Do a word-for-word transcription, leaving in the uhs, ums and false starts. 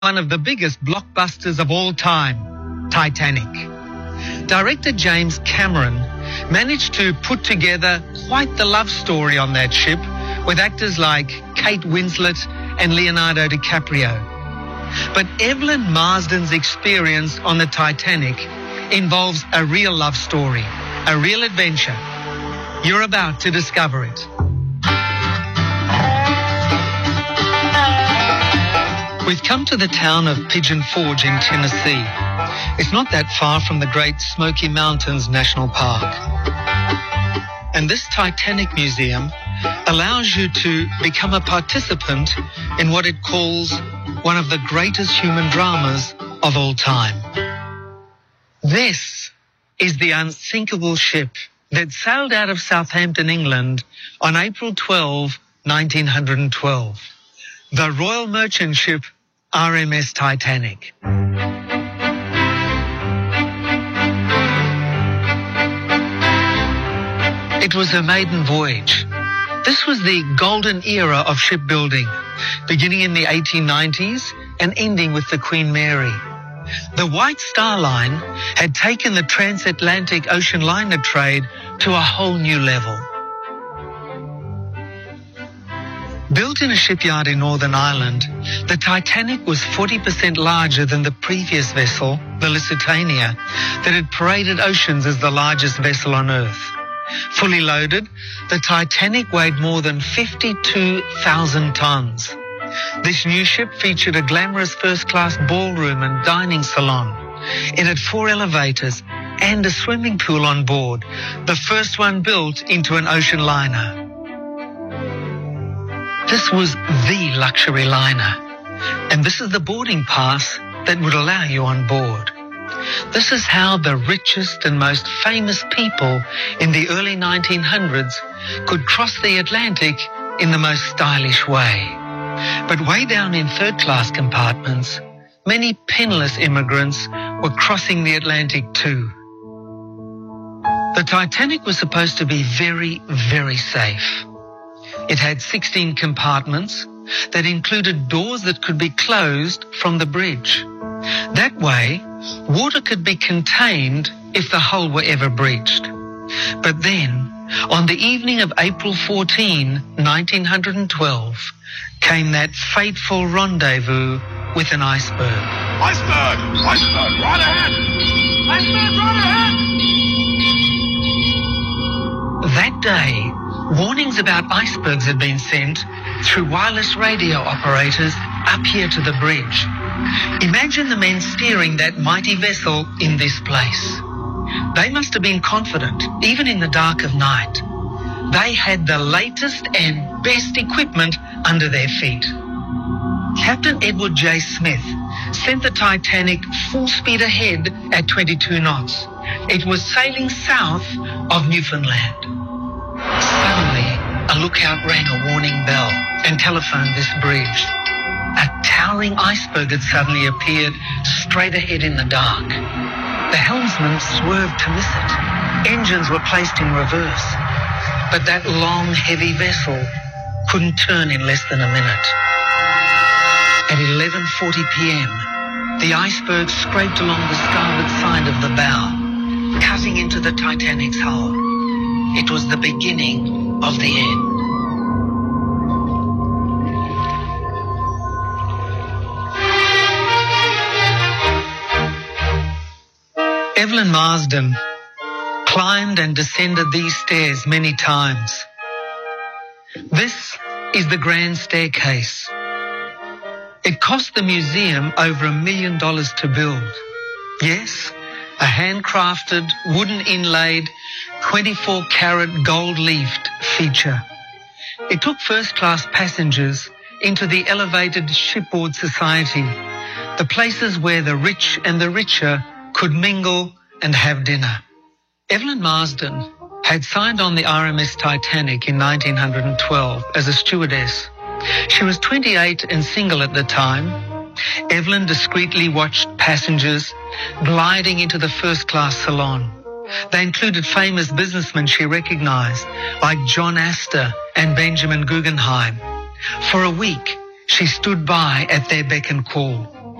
one of the biggest blockbusters of all time, Titanic. Director James Cameron managed to put together quite the love story on that ship with actors like Kate Winslet and Leonardo DiCaprio. But Evelyn Marsden's experience on the Titanic involves a real love story, a real adventure. You're about to discover it. We've come to the town of Pigeon Forge in Tennessee. It's not that far from the Great Smoky Mountains National Park. And this Titanic Museum allows you to become a participant in what it calls one of the greatest human dramas of all time. This is the unsinkable ship that sailed out of Southampton, England on April twelfth, nineteen twelve. The Royal Merchant Ship R M S Titanic. It was her maiden voyage. This was the golden era of shipbuilding, beginning in the eighteen nineties and ending with the Queen Mary. The White Star Line had taken the transatlantic ocean liner trade to a whole new level. Built in a shipyard in Northern Ireland, the Titanic was forty percent larger than the previous vessel, the Lusitania, that had paraded oceans as the largest vessel on Earth. Fully loaded, the Titanic weighed more than fifty-two thousand tons. This new ship featured a glamorous first-class ballroom and dining salon. It had four elevators and a swimming pool on board, the first one built into an ocean liner. This was the luxury liner, and this is the boarding pass that would allow you on board. This is how the richest and most famous people in the early nineteen hundreds could cross the Atlantic in the most stylish way. But way down in third-class compartments, many penniless immigrants were crossing the Atlantic too. The Titanic was supposed to be very, very safe. It had sixteen compartments that included doors that could be closed from the bridge. That way, water could be contained if the hull were ever breached. But then, on the evening of April fourteenth, nineteen twelve, came that fateful rendezvous with an iceberg. Iceberg! Iceberg! Right ahead! Iceberg! Right ahead! That day, warnings about icebergs had been sent through wireless radio operators up here to the bridge. Imagine the men steering that mighty vessel in this place. They must have been confident, even in the dark of night. They had the latest and best equipment under their feet. Captain Edward J. Smith sent the Titanic full speed ahead at twenty-two knots. It was sailing south of Newfoundland. Suddenly, a lookout rang a warning bell and telephoned this bridge. A towering iceberg had suddenly appeared straight ahead in the dark. The helmsman swerved to miss it. Engines were placed in reverse. But that long, heavy vessel couldn't turn in less than a minute. At eleven forty p.m., the iceberg scraped along the starboard side of the bow, cutting into the Titanic's hull. It was the beginning of the end. Evelyn Marsden climbed and descended these stairs many times. This is the Grand Staircase. It cost the museum over a million dollars to build. Yes, a handcrafted, wooden inlaid, twenty-four carat gold-leafed feature. It took first-class passengers into the elevated shipboard society, the places where the rich and the richer could mingle and have dinner. Evelyn Marsden had signed on the R M S Titanic in nineteen twelve as a stewardess. She was twenty-eight and single at the time. Evelyn discreetly watched passengers gliding into the first-class salon. They included famous businessmen she recognized, like John Astor and Benjamin Guggenheim. For a week, she stood by at their beck and call.